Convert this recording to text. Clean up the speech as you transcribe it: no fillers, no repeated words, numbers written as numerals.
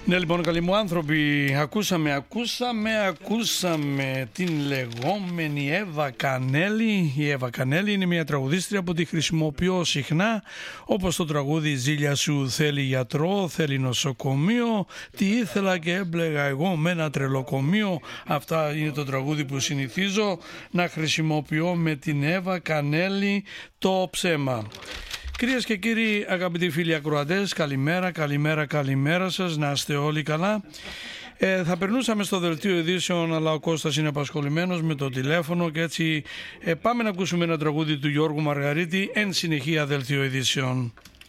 Ναι, λοιπόν, καλοί μου άνθρωποι, ακούσαμε την λεγόμενη Εύα Κανέλη. Η Εύα Κανέλη είναι μια τραγουδίστρια που τη χρησιμοποιώ συχνά, όπως το τραγούδι «Η ζήλια σου θέλει γιατρό, θέλει νοσοκομείο, τι ήθελα και έμπλεγα εγώ με ένα τρελοκομείο». Αυτά είναι το τραγούδι που συνηθίζω να χρησιμοποιώ με την Εύα Κανέλη, το ψέμα. Κυρίες και κύριοι, αγαπητοί φίλοι ακροατές, καλημέρα σας, να είστε όλοι καλά. Θα περνούσαμε στο δελτίο ειδήσεων, αλλά ο Κώστας είναι απασχολημένος με το τηλέφωνο και έτσι πάμε να ακούσουμε ένα τραγούδι του Γιώργου Μαργαρίτη εν συνεχεία δελτίο ειδήσεων.